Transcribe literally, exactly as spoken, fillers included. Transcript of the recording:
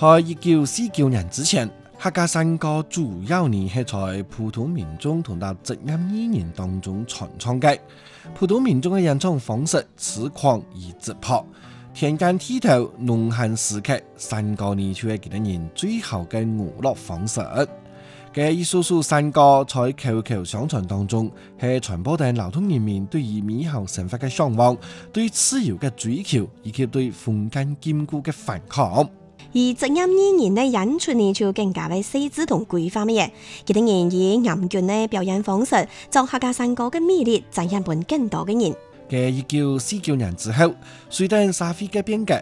在一九四九年之前，客家山歌主要呢係在普通民眾同到職業藝人當中傳唱嘅。普通民眾嘅演唱方式粗獷而直樸，田間地頭農閒時刻，山歌呢就係幾多人最後嘅娛樂方式。嘅一首首山歌在口口相傳當中，係傳播緊勞動人民對於美好生活嘅向往、對自由嘅追求，以及對封建禁錮嘅反抗。 而職業藝人呢演出呢就更加嘅細緻同規範嘅嘢，幾多人以嚴峻嘅表演方式，就客家山歌嘅魅力，吸引本更多嘅人。 嘅一九四九年之後，隨住社會嘅變革，